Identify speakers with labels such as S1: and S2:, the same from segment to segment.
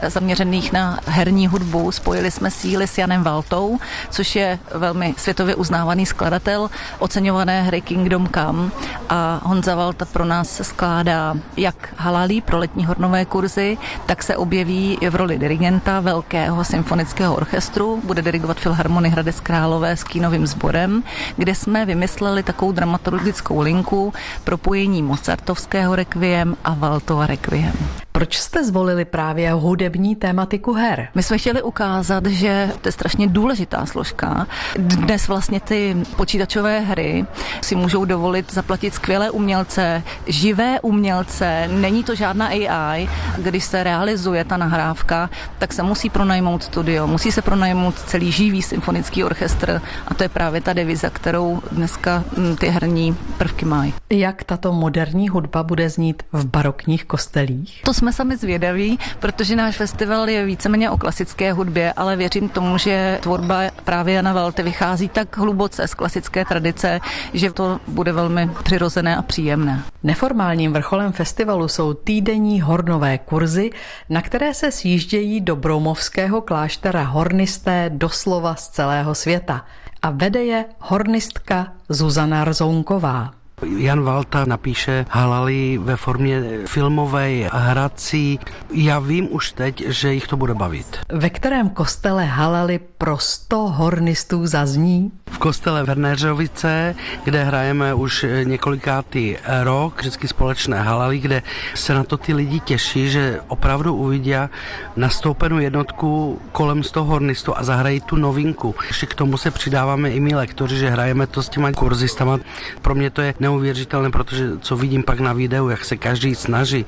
S1: zaměřených na herní hudbu. Spojili jsme síly s Janem Valtou, což je velmi světově uznávaný skladatel oceňované hry Kingdom Come, a Honza Valta pro nás se skládá jak halalí pro letní hornové kurzy, tak se objeví v roli dirigenta velkého symfonického orchestru, bude dirigovat Filharmonii Hradec Králové s Kínovým sborem, kde jsme vymysleli takovou dramaturgickou linku propojení mozartovského rekviem a Valtova rekviem.
S2: Proč jste zvolili právě hudební tématiku her?
S1: My jsme chtěli ukázat, že to je strašně důležitá složka. Dnes vlastně ty počítačové hry si můžou dovolit zaplatit skvělé umělce, živé umělce, není to žádná AI. Když se realizuje ta nahrávka, tak se musí pronajmout studio, musí se pronajmout celý živý symfonický orchestr, a to je právě ta deviza, kterou dneska ty herní prvky mají.
S2: Jak tato moderní hudba bude znít v barokních kostelích?
S1: To jsme sami zvědaví, protože náš festival je víceméně o klasické hudbě, ale věřím tomu, že tvorba právě Jana Valty vychází tak hluboce z klasické tradice, že to bude velmi přirozené a příjemné.
S2: Neformálním vrcholem festivalu jsou týdenní hornové kurzy, na které se sjíždějí do broumovského kláštera hornisté doslova z celého světa. A vede je hornistka Zuzana Rzounková.
S3: Jan Valta napíše halalí ve formě filmové, hrací. Já vím už teď, že jich to bude bavit.
S2: Ve kterém kostele halali pro 100 hornistů zazní?
S3: V kostele Werneřovice, kde hrajeme už několikátý rok, vždycky společné halalí, kde se na to ty lidi těší, že opravdu uvidí nastoupenou jednotku kolem 100 hornistů a zahrají tu novinku. Ještě k tomu se přidáváme i my lektoři, že hrajeme to s těma kurzistama. Pro mě to je neuvěřitelné, protože co vidím pak na videu, jak se každý snaží,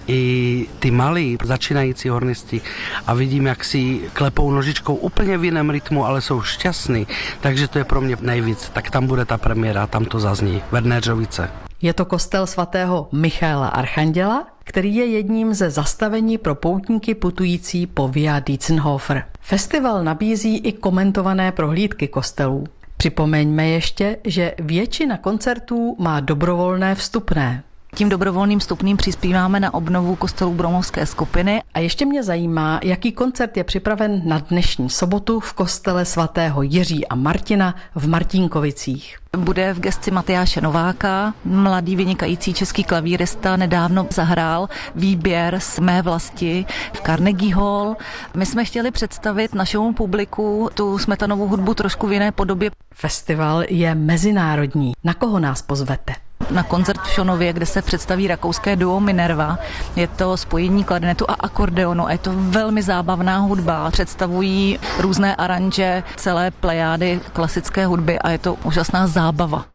S3: i ty malí začínající hornisti, a vidím, jak si klepou nožičkou úplně v jiném rytmu, ale jsou šťastní, takže to je pro mě nejvíc. Tak tam bude ta premiéra, tam to zazní, Werneřovice.
S2: Je to kostel svatého Michaela Archanděla, který je jedním ze zastavení pro poutníky putující po Via Dietzenhofer. Festival nabízí i komentované prohlídky kostelů. Připomeňme ještě, že většina koncertů má dobrovolné vstupné.
S1: Tím dobrovolným vstupným přispíváme na obnovu kostelů broumovské skupiny.
S2: A ještě mě zajímá, jaký koncert je připraven na dnešní sobotu v kostele svatého Jiří a Martina v Martinkovicích.
S1: Bude v gesci Matyáše Nováka, mladý vynikající český klavírista, nedávno zahrál výběr z Mé vlasti v Carnegie Hall. My jsme chtěli představit našemu publiku tu smetanovou hudbu trošku v jiné podobě.
S2: Festival je mezinárodní. Na koho nás pozvete?
S1: Na koncert v Šonově, kde se představí rakouské duo Minerva. Je to spojení klarinetu a akordeonu a je to velmi zábavná hudba. Představují různé aranže celé plejády klasické hudby a je to úžasná zábava.